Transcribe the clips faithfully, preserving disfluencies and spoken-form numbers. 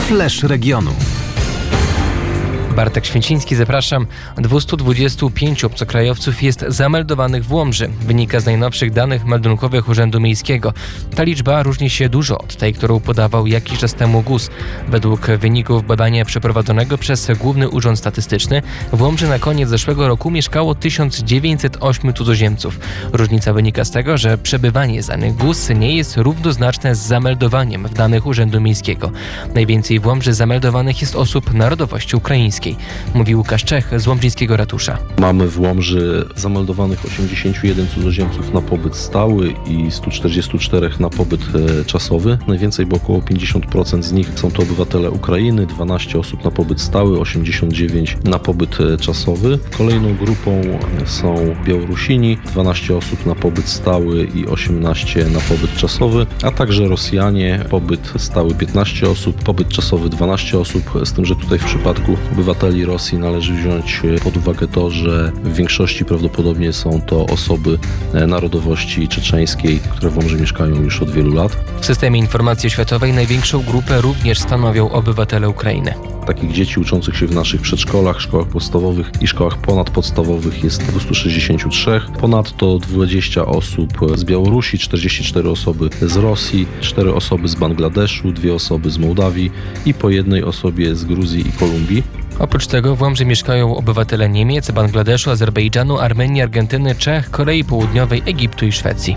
Flash regionu. Bartek Święciński, zapraszam. dwieście dwadzieścia pięć obcokrajowców jest zameldowanych w Łomży. Wynika z najnowszych danych meldunkowych Urzędu Miejskiego. Ta liczba różni się dużo od tej, którą podawał jakiś czas temu G U S. Według wyników badania przeprowadzonego przez Główny Urząd Statystyczny w Łomży na koniec zeszłego roku mieszkało tysiąc dziewięćset osiem cudzoziemców. Różnica wynika z tego, że przebywanie z danych G U S nie jest równoznaczne z zameldowaniem w danych Urzędu Miejskiego. Najwięcej w Łomży zameldowanych jest osób narodowości ukraińskiej, mówi Łukasz Czech z łomżyńskiego ratusza. Mamy w Łomży zameldowanych osiemdziesięciu jeden cudzoziemców na pobyt stały i stu czterdziestu czterech na pobyt e, czasowy. Najwięcej, bo około pięćdziesiąt procent z nich są to obywatele Ukrainy, dwanaście osób na pobyt stały, osiemdziesiąt dziewięć na pobyt e, czasowy. Kolejną grupą są Białorusini, dwanaście osób na pobyt stały i osiemnaście na pobyt czasowy, a także Rosjanie, pobyt stały piętnaście osób, pobyt czasowy dwanaście osób, z tym, że tutaj w przypadku obywateli Rosji należy wziąć pod uwagę to, że w większości prawdopodobnie są to osoby narodowości czeczeńskiej, które w Łomży mieszkają już od wielu lat. W systemie informacji oświatowej największą grupę również stanowią obywatele Ukrainy. Takich dzieci uczących się w naszych przedszkolach, szkołach podstawowych i szkołach ponadpodstawowych jest dwieście sześćdziesiąt trzy. Ponadto dwadzieścia osób z Białorusi, czterdzieści cztery osoby z Rosji, cztery osoby z Bangladeszu, dwie osoby z Mołdawii i po jednej osobie z Gruzji i Kolumbii. Oprócz tego w Łomży mieszkają obywatele Niemiec, Bangladeszu, Azerbejdżanu, Armenii, Argentyny, Czech, Korei Południowej, Egiptu i Szwecji.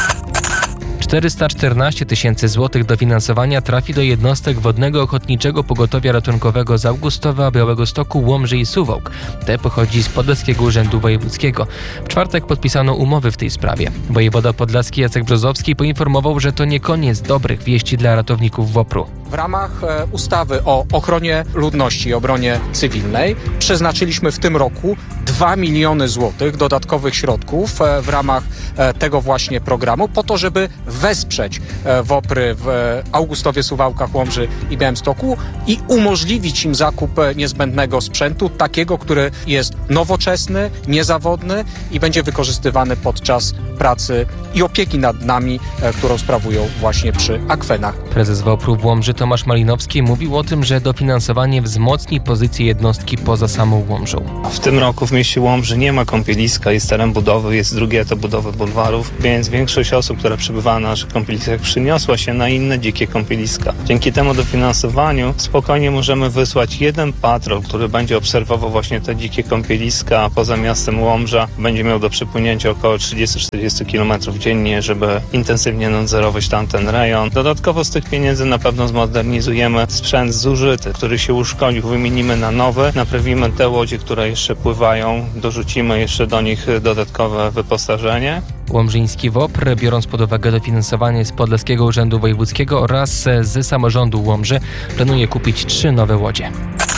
czterysta czternaście tysięcy złotych dofinansowania trafi do jednostek Wodnego Ochotniczego Pogotowia Ratunkowego z Augustowa, Białegostoku, Łomży i Suwałk. Te pochodzi z Podlaskiego Urzędu Wojewódzkiego. W czwartek podpisano umowy w tej sprawie. Wojewoda podlaski Jacek Brzozowski poinformował, że to nie koniec dobrych wieści dla ratowników WOPR-u. W ramach ustawy o ochronie ludności i obronie cywilnej przeznaczyliśmy w tym roku dwa miliony złotych dodatkowych środków w ramach tego właśnie programu po to, żeby wesprzeć WOPR-y w Augustowie, Suwałkach, Łomży i Białymstoku i umożliwić im zakup niezbędnego sprzętu, takiego, który jest nowoczesny, niezawodny i będzie wykorzystywany podczas pracy i opieki nad nami, którą sprawują właśnie przy akwenach. Prezes WOPR-u w Łomży Tomasz Malinowski mówił o tym, że dofinansowanie wzmocni pozycję jednostki poza samą Łomżą. W tym roku w mieście Łomży nie ma kąpieliska, jest teren budowy, jest drugi etap budowy bulwarów, więc większość osób, która przebywa na naszych kąpieliskach, przyniosła się na inne dzikie kąpieliska. Dzięki temu dofinansowaniu spokojnie możemy wysłać jeden patrol, który będzie obserwował właśnie te dzikie kąpieliska poza miastem Łomża. Będzie miał do przepłynięcia około trzydzieści do czterdziestu kilometrów dziennie, żeby intensywnie nadzorować tamten rejon. Dodatkowo z tych pieniędzy na pewno zmodernizujemy sprzęt zużyty, który się uszkodził, wymienimy na nowy, naprawimy te łodzie, które jeszcze pływają, dorzucimy jeszcze do nich dodatkowe wyposażenie. Łomżyński WOPR, biorąc pod uwagę dofinansowanie z Podlaskiego Urzędu Wojewódzkiego oraz z samorządu Łomży, planuje kupić trzy nowe łodzie.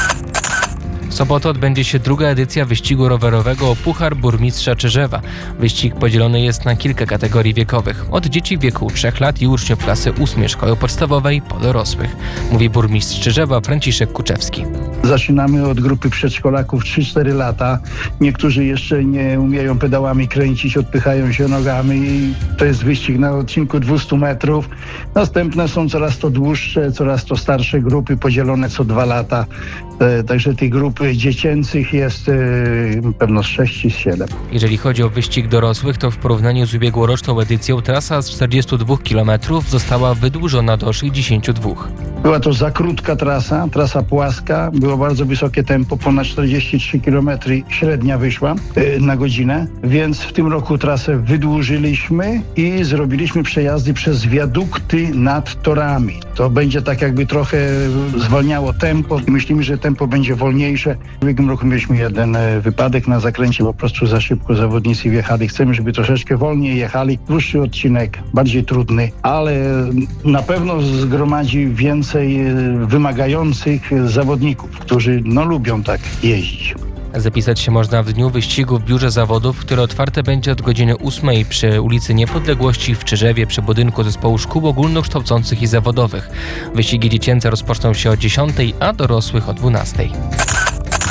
W sobotę odbędzie się druga edycja wyścigu rowerowego o Puchar Burmistrza Czyżewa. Wyścig podzielony jest na kilka kategorii wiekowych. Od dzieci w wieku trzech lat i uczniów klasy ósmej szkoły podstawowej po dorosłych. Mówi burmistrz Czyżewa Franciszek Kuczewski. Zaczynamy od grupy przedszkolaków trzy cztery lata. Niektórzy jeszcze nie umieją pedałami kręcić, odpychają się nogami i to jest wyścig na odcinku dwieście metrów. Następne są coraz to dłuższe, coraz to starsze grupy podzielone co dwa lata. Także tych grup dziecięcych jest yy, pewno z sześć czy siedem. Jeżeli chodzi o wyścig dorosłych, to w porównaniu z ubiegłoroczną edycją trasa z czterdziestu dwóch kilometrów została wydłużona do sześćdziesięciu dwóch. Była to za krótka trasa, trasa płaska, było bardzo wysokie tempo, ponad czterdzieści trzy kilometry średnia wyszła yy, na godzinę, więc w tym roku trasę wydłużyliśmy i zrobiliśmy przejazdy przez wiadukty nad torami. To będzie tak jakby trochę zwalniało tempo. Myślimy, że tempo będzie wolniejsze. W ubiegłym roku mieliśmy jeden e, wypadek na zakręcie, po prostu za szybko zawodnicy wjechali. Chcemy, żeby troszeczkę wolniej jechali. Dłuższy odcinek, bardziej trudny, ale na pewno zgromadzi więcej e, wymagających zawodników, którzy no lubią tak jeździć. Zapisać się można w dniu wyścigu w biurze zawodów, które otwarte będzie od godziny ósmej przy ulicy Niepodległości w Czyżewie przy budynku Zespołu Szkół Ogólnokształcących i Zawodowych. Wyścigi dziecięce rozpoczną się o dziesiątej, a dorosłych o dwunastej.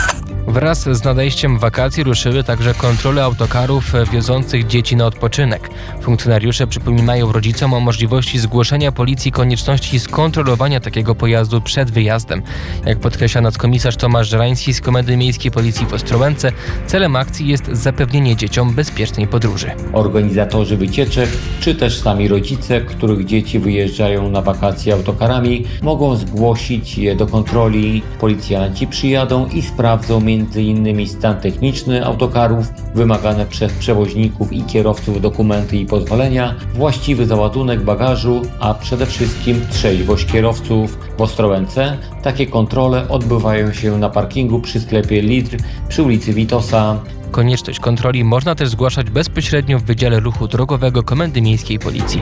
Wraz z nadejściem wakacji ruszyły także kontrole autokarów wiozących dzieci na odpoczynek. Funkcjonariusze przypominają rodzicom o możliwości zgłoszenia policji konieczności skontrolowania takiego pojazdu przed wyjazdem. Jak podkreśla nadkomisarz Tomasz Żerański z Komendy Miejskiej Policji w Ostrołęce, celem akcji jest zapewnienie dzieciom bezpiecznej podróży. Organizatorzy wycieczek, czy też sami rodzice, których dzieci wyjeżdżają na wakacje autokarami, mogą zgłosić je do kontroli. Policjanci przyjadą i sprawdzą między innymi stan techniczny autokarów, wymagane przez przewoźników i kierowców dokumenty i pozwolenia, właściwy załadunek bagażu, a przede wszystkim trzeźwość kierowców. W Ostrołęce takie kontrole odbywają się na parkingu przy sklepie Lidl przy ulicy Witosa. Konieczność kontroli można też zgłaszać bezpośrednio w Wydziale Ruchu Drogowego Komendy Miejskiej Policji.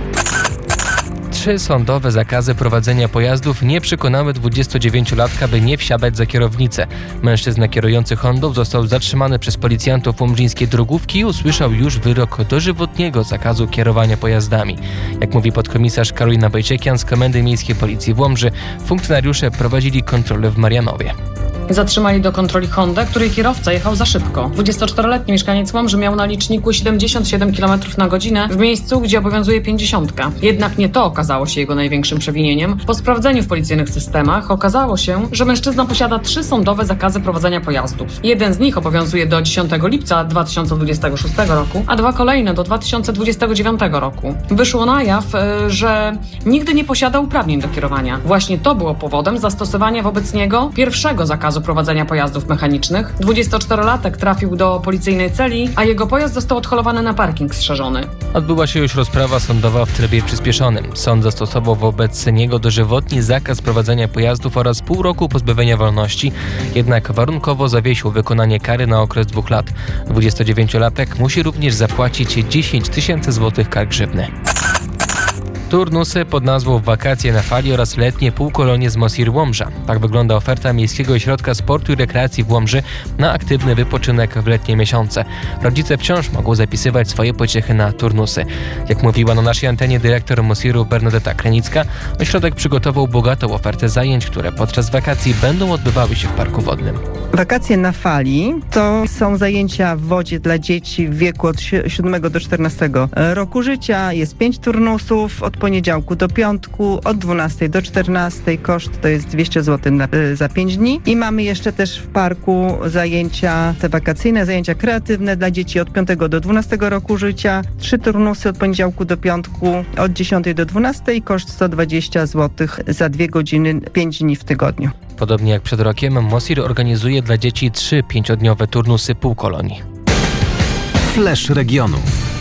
Trzy sądowe zakazy prowadzenia pojazdów nie przekonały dwudziestodziewięciolatka, by nie wsiadać za kierownicę. Mężczyzna kierujący Hondą został zatrzymany przez policjantów łomżyńskiej drogówki i usłyszał już wyrok dożywotniego zakazu kierowania pojazdami. Jak mówi podkomisarz Karolina Bejczekian z Komendy Miejskiej Policji w Łomży, funkcjonariusze prowadzili kontrolę w Marianowie. Zatrzymali do kontroli Hondę, której kierowca jechał za szybko. dwudziestoczteroletni mieszkaniec Łomży miał na liczniku siedemdziesiąt siedem kilometrów na godzinę w miejscu, gdzie obowiązuje pięćdziesiątka. Jednak nie to okazało się jego największym przewinieniem. Po sprawdzeniu w policyjnych systemach okazało się, że mężczyzna posiada trzy sądowe zakazy prowadzenia pojazdów. Jeden z nich obowiązuje do dziesiątego lipca dwa tysiące dwudziestego szóstego roku, a dwa kolejne do dwa tysiące dwudziestego dziewiątego roku. Wyszło na jaw, że nigdy nie posiada uprawnień do kierowania. Właśnie to było powodem zastosowania wobec niego pierwszego zakazu prowadzenia pojazdów mechanicznych. dwudziestoczterolatek trafił do policyjnej celi, a jego pojazd został odholowany na parking strzeżony. Odbyła się już rozprawa sądowa w trybie przyspieszonym. Sąd zastosował wobec niego dożywotni zakaz prowadzenia pojazdów oraz pół roku pozbawienia wolności, jednak warunkowo zawiesił wykonanie kary na okres dwóch lat. dwudziestodziewięciolatek musi również zapłacić dziesięć tysięcy złotych kar grzywny. Turnusy pod nazwą Wakacje na Fali oraz letnie półkolonie z Mosir Łomża. Tak wygląda oferta Miejskiego Ośrodka Sportu i Rekreacji w Łomży na aktywny wypoczynek w letnie miesiące. Rodzice wciąż mogą zapisywać swoje pociechy na turnusy. Jak mówiła na naszej antenie dyrektor Mosiru Bernadetta Krenicka, ośrodek przygotował bogatą ofertę zajęć, które podczas wakacji będą odbywały się w parku wodnym. Wakacje na Fali to są zajęcia w wodzie dla dzieci w wieku od siódmego do czternastego roku życia. Jest pięć turnusów od poniedziałku do piątku, od dwunastej do czternastej. Koszt to jest dwieście złotych na, za pięć dni. I mamy jeszcze też w parku zajęcia te wakacyjne, zajęcia kreatywne dla dzieci od piątego do dwunastego roku życia. Trzy turnusy od poniedziałku do piątku, od dziesiątej do dwunastej. Koszt sto dwadzieścia złotych za dwie godziny, pięć dni w tygodniu. Podobnie jak przed rokiem, Mosir organizuje dla dzieci trzy pięciodniowe turnusy półkolonii. Flash regionu.